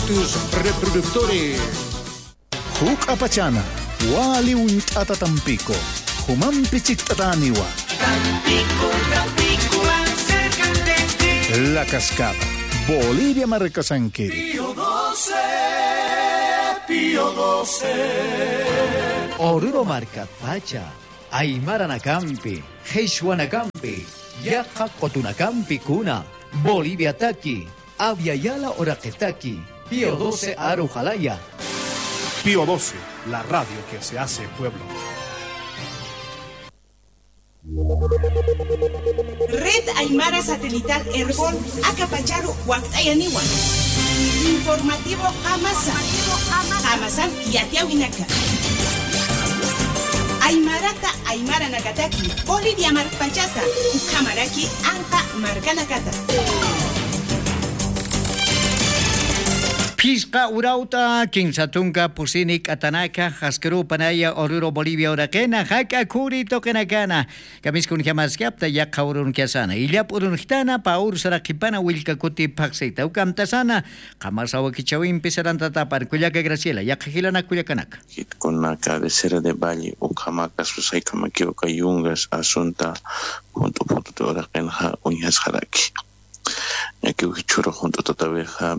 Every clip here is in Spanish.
tus reproductores. Huk apachana, wali untata Tampico, human pichictataniwa. Tampico, Tampico, más cerca de ti. La Cascada, Bolivia Marcasanquiri. Pío 12, Pío 12. Oruro marca pacha, Aymara Nakampi, Heishua Nakampi, Yaja Cotunakampi Kuna, Bolivia Taki, Aviala Oraquetaki, Pío 12 Arujalaya. Pío 12, la radio que se hace pueblo. Red Aymara Satelital Herbol Acapacharu Huactayaniwa. Informativo Hamasan Yatiawinaka. Aymarata Aymara Nakataki, Bolivia Marpachata, Ukamaraki Anka Marganakata. Pisca urauta, Kinsatunga, Pusinik, Atanaka, Haskeru, Panaya, Oruro, Bolivia, Orakena, Haka, Kuri, Tokenakana, Kamiskun Yamaskiapta, Yakaurun Kiasana, Ilap Urunhtana, Paur Sarakipana, Wilka Kuti, Paxita, Ukamtasana, Kamasawa Kichawin, Pisaranta Tapar, Kuyaka Graciela, Yakahilana Kuyakanak. Con la cabecera de Valle, Ukamaka, Susai Kamakioka, Yungas, Asunta, junto a Orakenja, Uñas Haraki. Aquí Uchuro junto a Tataveja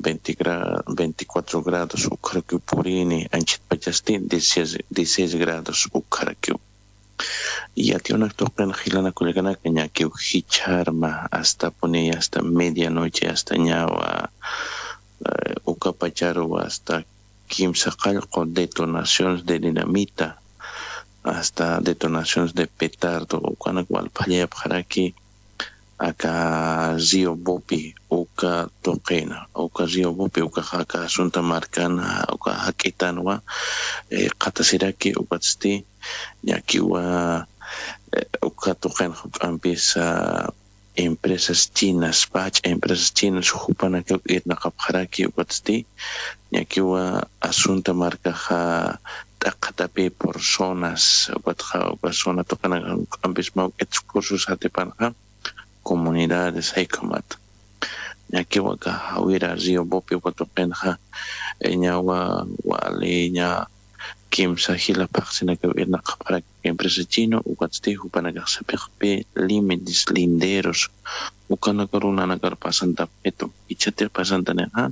24 grados Ucaracu Purini, Anchit Pachastín 16 grados Ucaracu. Y a ti una tocan Gilana Culegana que ñaki Hicharma hasta pone hasta medianoche hasta ñawa Ucapacharo hasta Kimsacalco detonaciones de dinamita hasta detonaciones de petardo Ucanacual Payap Haraki. Acá Zio Bopi, Uka Toquena, Uka Zio Bopi, Uka Haka Sunta Marcana, Uka Hakitanwa, Katasiraki, Ukatsti, Yakiwa, Uka Toquen, Ambisa, empresas chinas, empresas chinas, Jupana, Nakapharaki, Ukatsti, Yakiwa, Asunta Marcaja, Takatapi por zonas, Ukatja, Zona Tocana, Ambisma, excursos Hatepanja. Comunidades Haikamat. Nyaki waka hawira Zio Bopi watokenha enyawa walinya kimsa hila paksina ke irna kapara empresa chino ukatste hupanaga sapekpe límites linderos ukana karuna nagar pasanta peto ichate pasanta neha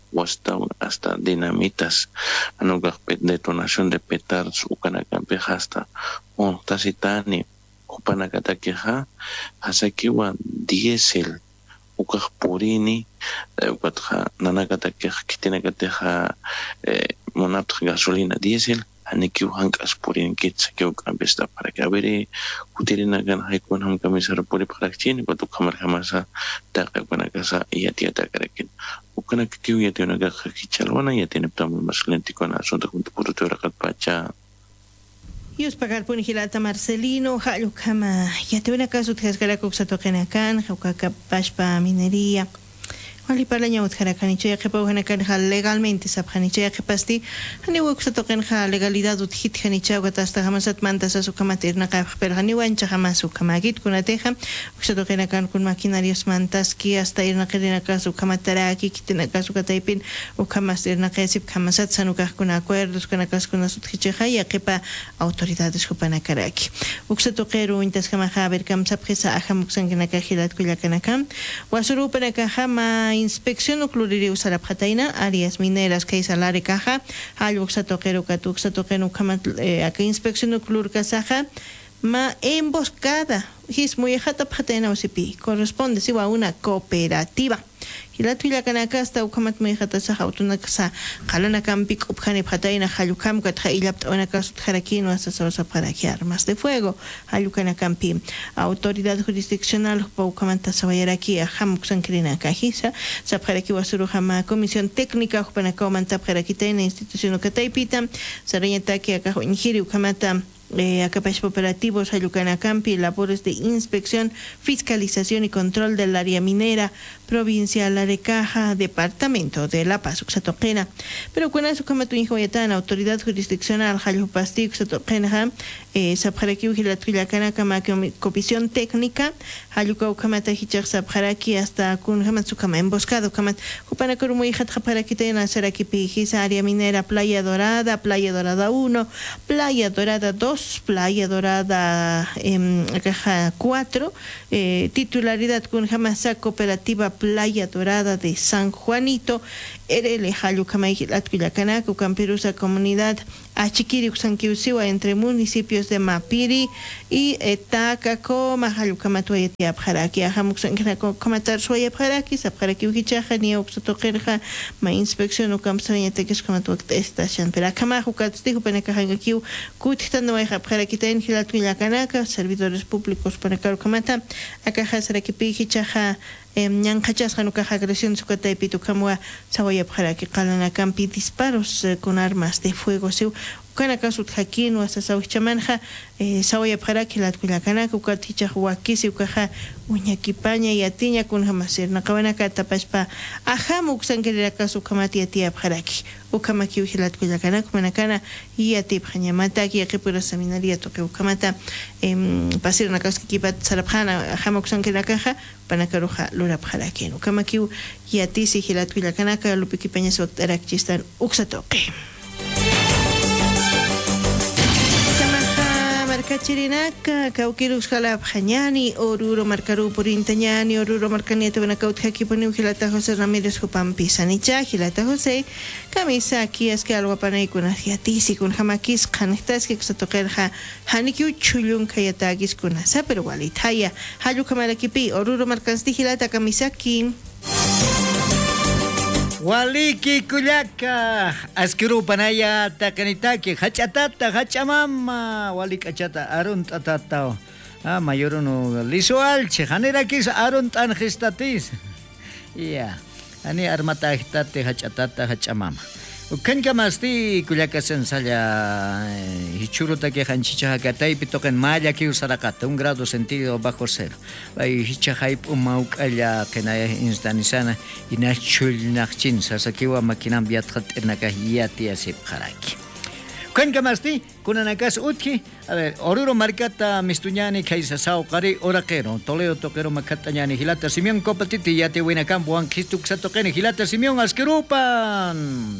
hasta dinamitas anuga detonación de petardos ukana kampe hasta tasitani Upanakatakeha, Hasakiwa diesel, Ukah Purini, Ukatha Nanakatakeh, Kitinakateha, Monat gasolina diesel, Haniki Hankas Purin Kits, Kambesta Parakaveri, Kutirinagan Haikun Ham Kamisar Puri Parakchin, but Ukamar Hamasa, Takapanakasa, Yatia Takarakin. Ukanaki Yationaga Kichalwana, Yatinaptam Maslenticona, Santa Puntura Pacha. Yus pagar pun hilata Marcelino, Halukama, Yatuna Casu Tesgaracoxa Tokenakan, Hukaka Pashpa Minería. Wali para ña utjaracaniche que pauhanakanja legalmente sabjaniche que pasti hani wuksa tokenja legalidad uthit janicha hasta jamasat mantas a su camaterna pero hani wancha jamás su camagit kunateja wuksa tokenakan kun maquinarios mantas que hasta irna querena casu camataraki kitena casu kataipin o camasterna kesip jamasat sanuka con acuerdos con acas con las uthicheja ya que pa autoridades kupanakaraki wuksa tokeru intas jamaja ver kam sabjesa ajamuksan kenakajilat kuyakanakam wasuru panakajama inspección nuclear usar apjataina áreas mineras que salare caja albuxa toquero catuxa toqueno kamat acá inspección nuclear casaja ma emboscada his muy jata apjataina usipi corresponde si a una cooperativa y la tuya canacá hasta ukamat muy jata saja utuna casa jalana campik upjane apjataina halukam katja ilapt una casa jarakino hasta sosa para que armas de fuego halukana campi autoridad jurisdiccional paukamanta sabayaraki a hamuksan krina kajisa saparaki wasuru hama comisión técnica para comanta para que tenga institución que taipita sarayata que acá injiri ukamata Acapash operativos Ayucanacampi, labores de inspección, fiscalización y control del área minera, provincia de Arecaja, departamento de La Paz, Uxatoquena. Pero cuando su cama tu hijo yatan, autoridad jurisdiccional, Jalio Pasti, Uxatoquena, Sabjaraki, Ujilatrilacana, Cama, comisión técnica, Jalio Camata, Hichar, Sabjaraki, hasta Kun Hamatsukama, emboscado, Kamat, Kupana Kurumuy, Hatjaparaki, Tena, Seraki Pijisa, área minera, Playa Dorada 1, Playa Dorada 2, Playa Dorada 4, titularidad con Jamasa Cooperativa Playa Dorada de San Juanito, Erele Jalu Kamaijilat Villacanaco, Campirusa Comunidad Achiquiri Uxanquiusiwa entre municipios de Mapiri y Tacaco, Majalu Kamatuayati Abjaraki, Ajamuxanquinaco, Kamatar Suayabjaraki, Sabjaraki Ujichaja, ni Oxotokerja, Ma inspección Ucamsañateques Kamatuak Estación, pero Akamajukatztijo Penecajangakiu, Kutitando Abjaraki en Gilat Villacanaca, servidores públicos Penecaru Kamata, Akajasarakipi Hichaja. Ñanqachas Hanukaja agresión Sukatay Pitukamua Sawaya Paraki Kalanakampi disparos con armas de fuego seu Kanakasut Hakin o hasta Sauchamanja Sawaya Paraki la Twilakanaka Ukaticha Huakisi Ukaja Uñakipaña y Atiña con Hamaser Nakabanaka Tapaspa Ahamuk Sankerakasu Kamati Atia Paraki Ukamaki Uhilat Twilakanaka Manakana y Atip Hanyamata y Akipura Seminaria Toke Ukamata Pasir Nakaski Kipat Sarapana Ahamuk Sankerakaja Panakaruja Lura Paraki Ukamakiu y Atisi Hilat Twilakanaka Lupiki Peña Sotarakchistan Uxatoke. Kachirinaca, Cauquirus Jalab Jañani, Oruro Marcaru Purintañani, Oruro Marcanieta Benacaut Hakiponiu, Gilata José Ramírez Jupampi Sanicha, Gilata José, Camisa aquí es que algo panay con Asiatisi, con Jamakis, Canestas que se toquerja, Hanikiu Chulun Kayatagis con Asa, pero Walitaya, Hayu Kamarakipi, Oruro Marcansti Gilata Kamisaki. Waliki Kuyaka, Askiru Panaya Takanitaki, Hachatata, Hachamama, Walik Achata, Arunt Atatao, Mayoruno, Lisualche, Hanerakis, Arunt Angestatis. Ya, Ani Armata Hitate, Hachatata, Hachamama. Ukanka Masti, Kuyaka Sensaya, Hichuruta que Hanchicha Gatay, Pitoken Maya que Usarakata, 1 grado sentido bajo cero. Hichahaip Maukaya, Kenaya Instanizana, y Nachul Nachin, Sasakiwa Makinam Biatrat Ernakahiati Asip Haraki. Ukanka Masti, Kunanakas Utki, a ver, Oruro Marcata, Mistuñani, Kaisa Sao, Kari, Oraquero, Toledo Toquero Macatañani, Gilata Simeon Copatiti, Yate Winacampo, Ankistuk Satokene, Gilata Simeon Askerupan.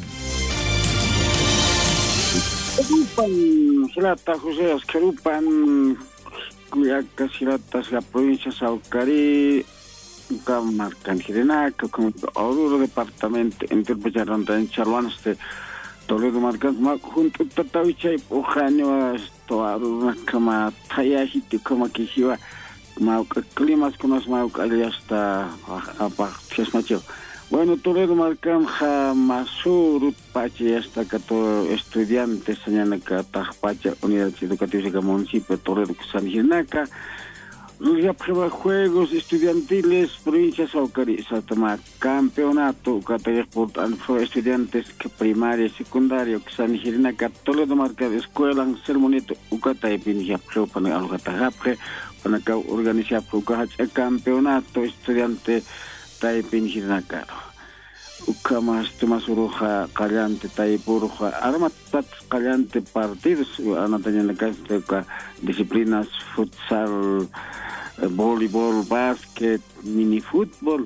Silata José Askerupan, Cuyaca Silatas, la provincia de Saucari, Camarcan Girenaca, como Oruro departamento, interpretaron en Charluanste, Toledo Marcan, junto a Tatavichay, Ojanio, Toaruna, Cama, Tayahiti, como que iba, climas con los Maucali hasta Fiasmacho. Bueno, Toledo Marcan Jamasur Pache hasta que todo estudiantes señalan que Tajpacha Unidad Educativa Municipio Toledo San Gilnaca ya prueba juegos estudiantiles provincia Saucari Satama campeonato que por estudiantes que primaria y secundaria San Gilnaca Toledo Marcan escuela sermonito Ucatay Pinja prueba para algo tajapre para que organizar el campeonato estudiante Taipin Gilnaca Ucamas Tomasuruja Callante Taipuruja Armatat Callante partidos anatañan la casa disciplinas futsal voleibol básquet mini fútbol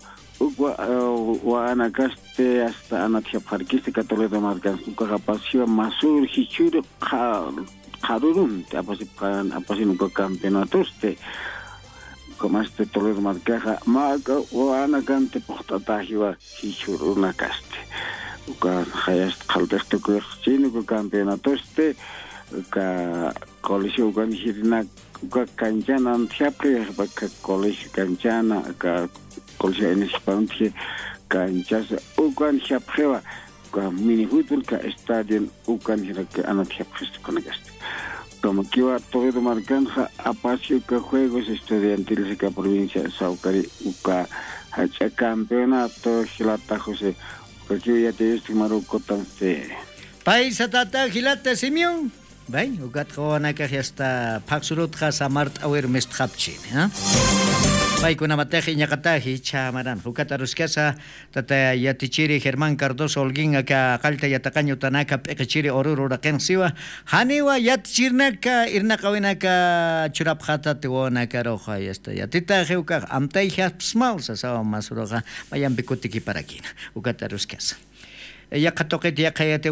Anagaste hasta Anatia Parquiste Toledo Marcan Ucapasio Masur Hichuro Harurun Apasinuca campeonatos como este Toledo Marcaja, Maga o Anagante Portatajiva, Hichuruna Caste. Uka Hayast Caldesto Chino, campeonato este, Colegio Ganjirina, Canjana, Antiapre, Colegio Canjana, Colegio en España, Canchas, Ugan Chiapreva, Mini Fútbol, Estadio Ugan Anatiapre con Caste. Como que va Toledo Marcan apacio que juegos estudiantiles de provincia de Saucari uka hacha campeonato Gilata José que ya te estimaron cotanse Paisa Tata Gilata Simeon Bai ugat khawana ka hasta Paksurut Khasamart Awer Mestkhapchin ha paykuna mataji ñaqataji chamaran hukata ruskasa tata yatichiri Germán Cardoso Holguín aka qalta yataqaño tanaka p'iqichiri oruro raqinsiwa haniwa yatichirnaka irnaqawinaka churapjata tiwonaka roja yasta yatita heuka amtayja psmalsa sawa masuroja mayan bikutiki parakina hukata ruskasa Yakatoket yakayate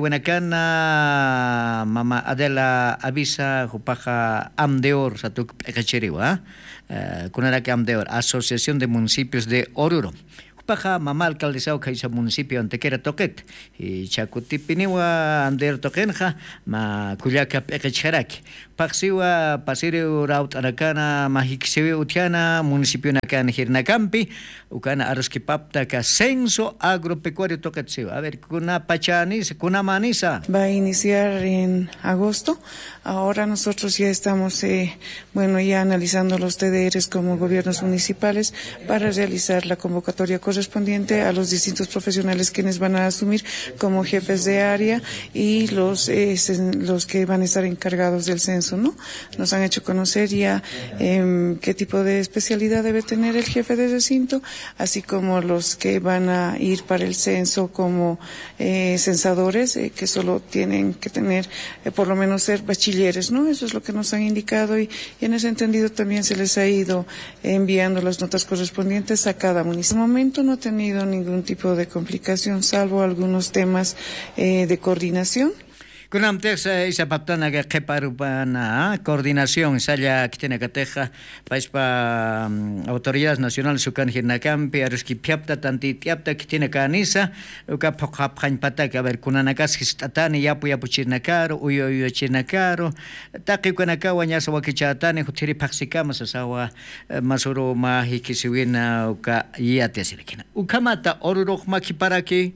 wenakana mama Adela avisa jupaja Amdeor satuk pekacheriwa kunaraki Amdeor Asociación de Municipios de Oruro Paja mama alcaldesao kaisa municipio antequera toquet y chacutipiniwa ander toquenja ma kuyaka pekacharaki paxiwa pasirio raut anakana mahiksewe utiana municipio nakan hirnakampi ukana aroskipapta ka censo agropecuario toquetsiwa a ver kuna pachanis kuna manisa va a iniciar en agosto. Ahora nosotros ya estamos ya analizando los TDRs como gobiernos municipales para realizar la convocatoria correspondiente a los distintos profesionales quienes van a asumir como jefes de área y los que van a estar encargados del censo, ¿no? Nos han hecho conocer ya qué tipo de especialidad debe tener el jefe de recinto, así como los que van a ir para el censo como censadores, que solo tienen que tener, por lo menos ser bachilleres, ¿no? Eso es lo que nos han indicado y en ese entendido también se les ha ido enviando las notas correspondientes a cada municipio. En este momento no ha tenido ningún tipo de complicación, salvo algunos temas de coordinación. Kunam texa isa paptana que keparupana coordinación salla que tiene cateja paispa autoridades nacionales sukan hirnakampi aruski piapta tanti tiapta que tiene canisa uka phokap khan pata que a ver kunanakas histatani yapu chirnakaro uyo chirnakaro taqi kunaka wanya sawa kichatani hutiri paksikama sawa masuro ma hikisiwina uka yate silikina ukamata orurok makiparaki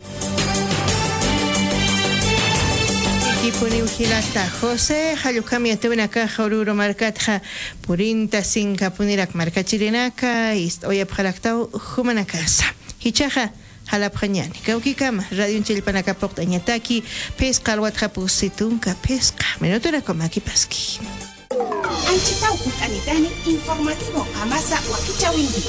Puni ujilata José Hayukami atewinaka Oruro markatja purinta sinka punirak markachirinaka oya pjalaktau humanakasa hichaja halapjañani kaukikama radio chilpanaka poktañataki pesca alwatja pusitunka pesca menotona komaki paski Anchitau kutanitani informativo amasa wakichawindi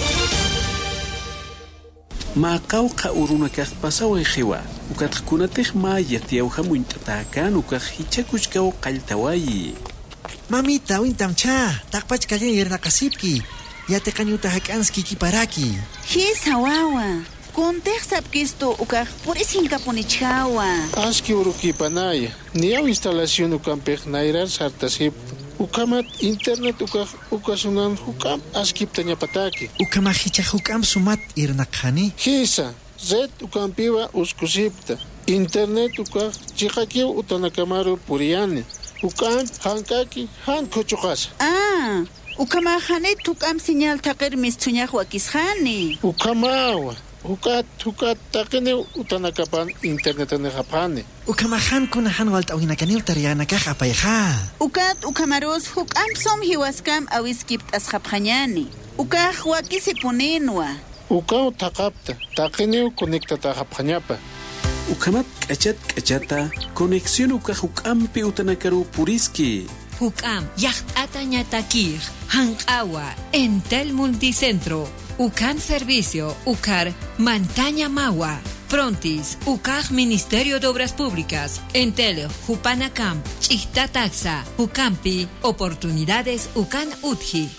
Maqawqa urunakaq pasawan qiwa ukatqkunataq ma yatiyawqa munt'atakan ukaq hichakuchkaw qalltawayi Mamita wintamcha taqpach kallen yernaqasipki yatiqañuta hak'anski kiparaki Hisa wawa kunteq sapkistu ukaq purisinkapunичhawa Aski urukipanaya niyaw instalación ukampiq nayrar sartasip Ukamat internet ukasunan hukam askiptaña pataki. Ukama hicha hukam sumat irnaqhani. Hisa, zet ukampiwa uskusipta. Internet ukaq chiqakiw utanakamaru puriyani. Ukam hankaki hankuchuqas. Ukamahane tukam señal taqir mistuñaq wakisqani. Ukamawa. Hukat taqini utanakapan internet anejapani. Ukamahan kunahan waltawinakaniw tariyanakaq apayqa. Ukat ukamaros hukam som hiwaskam awiskipt asqapqañani. Ukaq wakisipuninwa. Ukaw taqapta taqiniw conectataqapqañapa. Ukamat k'achata conexión ukaq hukampi utanakaru puriski. Hukam yacht'ata ñatakij hanq'awa Entel Multicentro. Ucan Servicio, Ucar, Mantaña Mawa, Prontis, Ucar Ministerio de Obras Públicas, Entel, Jupanacam, Chihta Taxa, Ucampi, Oportunidades Ucan Utji.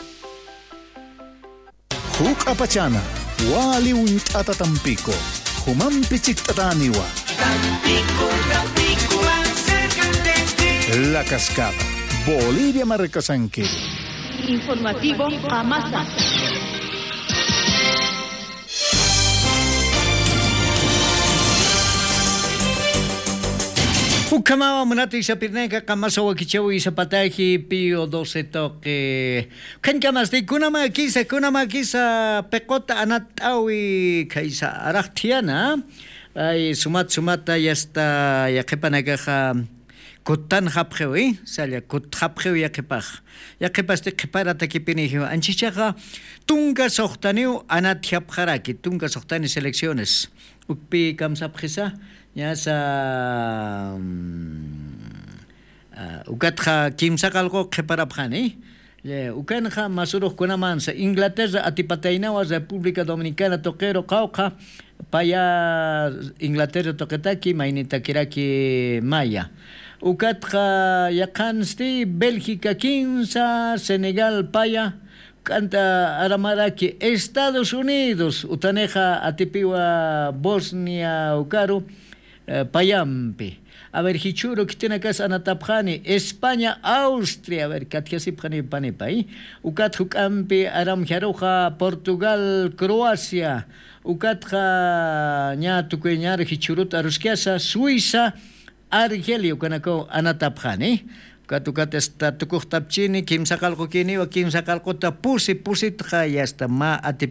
Huk apachana, wali untata Tampico, humampi chiktataniwa. Tampico, más cerca de ti. La Cascada, Bolivia Marcasanque. Informativo Amasa. Ukamawa munati sapirneka kamasawa kichawi sapataji pio 12 toque. Kankamas de kunama kisa pekota anatawi kaisa arachtiana. Ay sumata yasta yakepanagaja kutan hapjewi salya kut hapjewi yakepaj. Yakepaste kepara takipinijo anchichaga tunga sohtaniu anatjapjaraki tunga sohtani selecciones. Ukpi kamsapjisa ya sa ukatja kimsakalgo keparapjani Ukanja masuruj kunamansa Inglaterra atipatainawa República Dominicana toquero cauca paya Inglaterra toquetaki mainitakiraki maya. Ukatja yakansti Bélgica 15 Senegal paya canta aramaraki Estados Unidos utaneja atipiwa Bosnia ukaru payampi. A ver, Hichuro, que tiene casa Anatapjani, España, Austria, a ver, Katjasipjani Panepai, Ukatjukampi, Aram Jaroja, Portugal, Croacia, Ukatja, Ñatuqueñar, Hichurut, Arusquiasa, Suiza, Argelia, Ukanako, Anatapjani, Ukatukat está Tukuchtapchini, Kim Sakalkokini, o Kim Sakalkota, Pusi, Tja, y hasta Ma